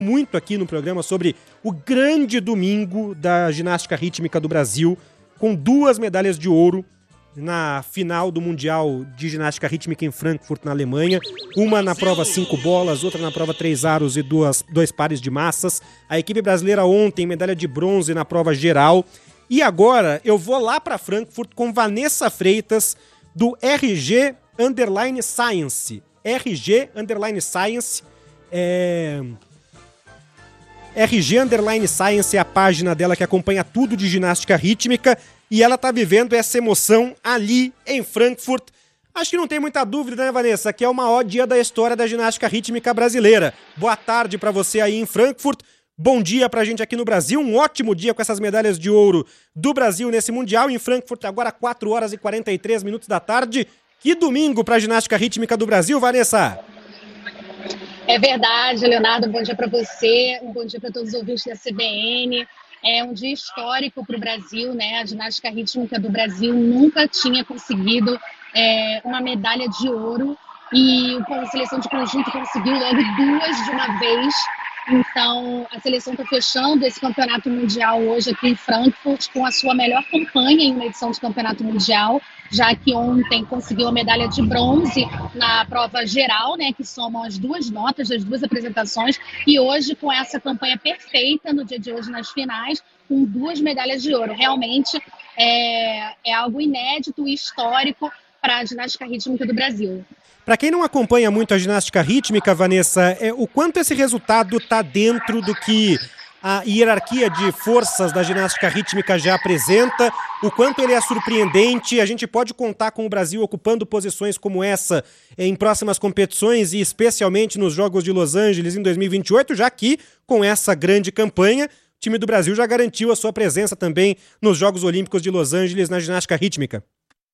muito aqui no programa sobre o grande domingo da ginástica rítmica do Brasil, com 2 medalhas de ouro na final do Mundial de Ginástica Rítmica em Frankfurt, na Alemanha. Uma na prova 5 bolas, outra na prova 3 aros e 2 pares de massas. A equipe brasileira ontem, medalha de bronze na prova geral. E agora eu vou lá para Frankfurt com Vanessa Freitas, do RG_Science. RG_Science RG_Science é a página dela que acompanha tudo de ginástica rítmica e ela tá vivendo essa emoção ali em Frankfurt. Acho que não tem muita dúvida, né, Vanessa, que é o maior dia da história da ginástica rítmica brasileira. Boa tarde para você aí em Frankfurt. Bom dia pra gente aqui no Brasil, um ótimo dia com essas medalhas de ouro do Brasil nesse Mundial em Frankfurt, agora 4 horas e 43 minutos da tarde. Que domingo pra ginástica rítmica do Brasil, Vanessa! É verdade, Leonardo, um bom dia para você, um bom dia para todos os ouvintes da CBN. É um dia histórico para o Brasil, né? A ginástica rítmica do Brasil nunca tinha conseguido uma medalha de ouro e a seleção de conjunto conseguiu logo 2 de uma vez. Então, a seleção está fechando esse campeonato mundial hoje aqui em Frankfurt com a sua melhor campanha em uma edição de campeonato mundial, já que ontem conseguiu a medalha de bronze na prova geral, né, que somam as 2 notas das 2 apresentações, e hoje com essa campanha perfeita no dia de hoje nas finais, com 2 medalhas de ouro. Realmente é algo inédito e histórico para a ginástica rítmica do Brasil. Para quem não acompanha muito a ginástica rítmica, Vanessa, o quanto esse resultado está dentro do que a hierarquia de forças da ginástica rítmica já apresenta, o quanto ele é surpreendente, a gente pode contar com o Brasil ocupando posições como essa em próximas competições e especialmente nos Jogos de Los Angeles em 2028, já que com essa grande campanha, o time do Brasil já garantiu a sua presença também nos Jogos Olímpicos de Los Angeles na ginástica rítmica.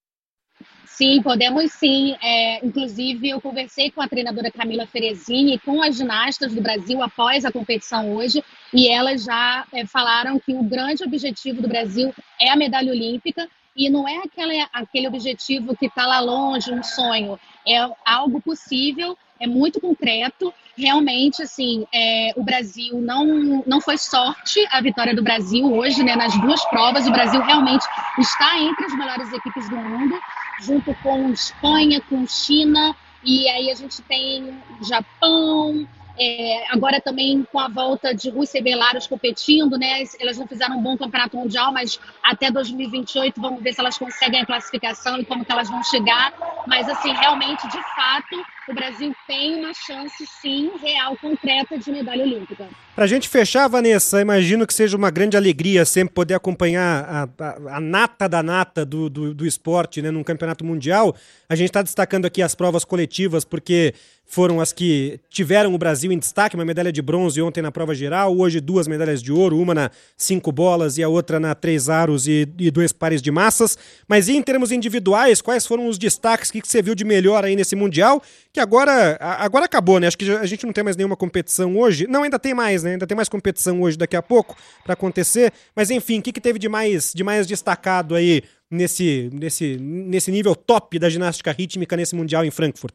Sim, podemos sim. Inclusive, eu conversei com a treinadora Camila Ferezini e com as ginastas do Brasil após a competição hoje, e elas já falaram que o grande objetivo do Brasil é a medalha olímpica, e não é aquele objetivo que está lá longe, um sonho. É algo possível, é muito concreto. Realmente, assim, o Brasil não foi sorte a vitória do Brasil hoje, né? Nas 2 provas, o Brasil realmente está entre as melhores equipes do mundo, junto com Espanha, com China, e aí a gente tem Japão, agora também com a volta de Rússia e Belarus competindo, né? Elas não fizeram um bom campeonato mundial, mas até 2028 vamos ver se elas conseguem a classificação e como que elas vão chegar. Mas, assim, realmente, de fato, o Brasil tem uma chance, sim, real, concreta de medalha olímpica. Pra gente fechar, Vanessa, imagino que seja uma grande alegria sempre poder acompanhar a nata da nata do esporte, né, num campeonato mundial. A gente está destacando aqui as provas coletivas porque foram as que tiveram o Brasil em destaque, uma medalha de bronze ontem na prova geral, hoje 2 medalhas de ouro, uma na 5 bolas e a outra na 3 aros e 2 pares de massas. Mas e em termos individuais, quais foram os destaques que você viu de melhor aí nesse Mundial? Que agora acabou, né? Acho que a gente não tem mais nenhuma competição hoje. Não, ainda tem mais, né? Ainda tem mais competição hoje daqui a pouco para acontecer. Mas enfim, o que teve de mais destacado aí nesse nível top da ginástica rítmica nesse Mundial em Frankfurt?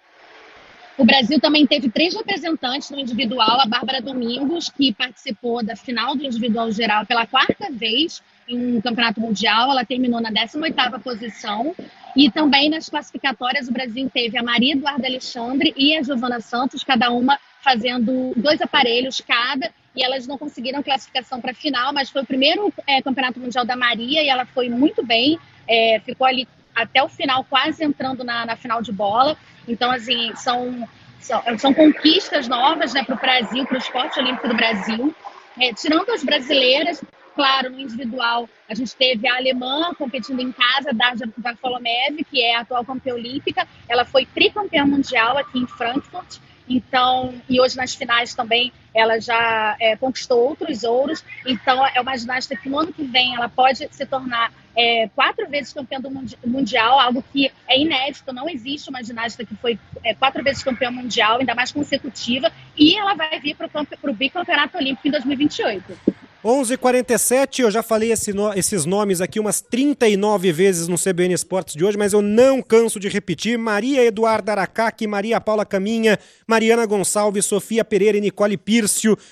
O Brasil também teve 3 representantes no individual, a Bárbara Domingos, que participou da final do individual geral pela 4ª vez em um campeonato mundial, ela terminou na 18ª posição, e também nas classificatórias o Brasil teve a Maria Eduarda Alexandre e a Giovana Santos, cada uma fazendo 2 aparelhos cada, e elas não conseguiram classificação para a final, mas foi o primeiro campeonato mundial da Maria e ela foi muito bem, ficou ali até o final, quase entrando na final de bola. Então, assim, são conquistas novas, né, para o Brasil, para o esporte olímpico do Brasil. Tirando as brasileiras, claro, no individual, a gente teve a alemã competindo em casa, Darja Varfolomev, que é a atual campeã olímpica. Ela foi tricampeã mundial aqui em Frankfurt. Então, e hoje nas finais também ela já conquistou outros ouros. Então, é uma ginasta que no ano que vem ela pode se tornar 4 vezes campeã do mundial, algo que é inédito. Não existe uma ginasta que foi 4 vezes campeã mundial, ainda mais consecutiva. E ela vai vir para o bicampeonato olímpico em 2028. 11h47, eu já falei esses nomes aqui umas 39 vezes no CBN Esportes de hoje, mas eu não canso de repetir. Maria Eduarda Aracaque, Maria Paula Caminha, Mariana Gonçalves, Sofia Pereira e Nicole Pírcio